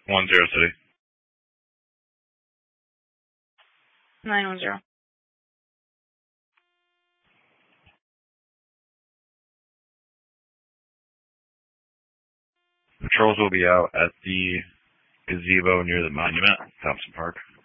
10 City. 910. Patrols will be out at the gazebo near the monument, Thompson Park.